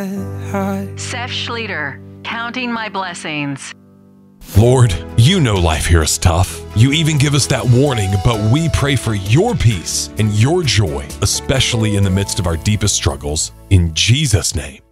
Seth Schlueter, Counting My Blessings. Lord, you know life here is tough. You even give us that warning, but we pray for your peace and your joy, especially in the midst of our deepest struggles. In Jesus' name.